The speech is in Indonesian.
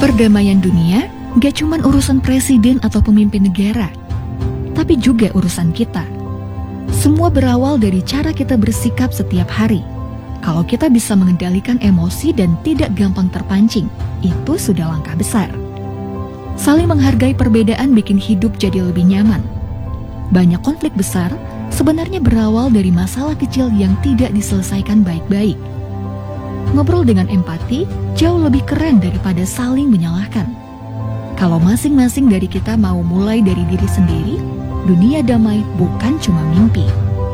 Perdamaian dunia gak cuman urusan presiden atau pemimpin negara, tapi juga urusan kita. Semua berawal dari cara kita bersikap setiap hari. Kalau kita bisa mengendalikan emosi dan tidak gampang terpancing, itu sudah langkah besar. Saling menghargai perbedaan bikin hidup jadi lebih nyaman. Banyak konflik besar sebenarnya berawal dari masalah kecil yang tidak diselesaikan baik-baik. Ngobrol dengan empati jauh lebih keren daripada saling menyalahkan. Kalau masing-masing dari kita mau mulai dari diri sendiri, dunia damai bukan cuma mimpi.